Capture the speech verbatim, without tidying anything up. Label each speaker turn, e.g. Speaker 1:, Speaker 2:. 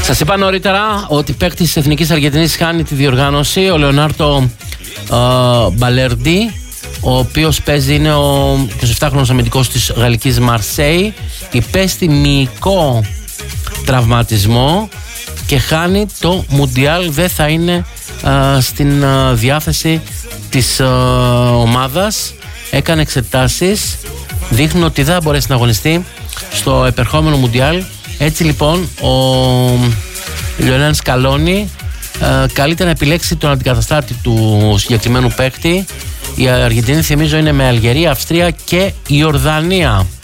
Speaker 1: Σας είπα νωρίτερα ότι παίκτης της Εθνικής Αργεντινής χάνει τη διοργάνωση. Ο Λεωνάρντο Μπαλέρντι, ο οποίος παίζει, είναι ο εικοσιεφτάχρονος αμυντικός της γαλλικής Μαρσέη, υπέστη μυϊκό τραυματισμό και χάνει το Μουντιάλ. Δεν θα είναι α, στην α, διάθεση της α, ομάδας. Έκανε εξετάσεις, δείχνουν ότι δεν θα μπορέσει να αγωνιστεί στο επερχόμενο Μουντιάλ. Έτσι λοιπόν ο Λιονέλ Σκαλόνι α, καλείται να επιλέξει τον αντικαταστάτη του συγκεκριμένου παίκτη. Η Αργεντινή, θυμίζω, είναι με Αλγερία, Αυστρία και Ιορδανία.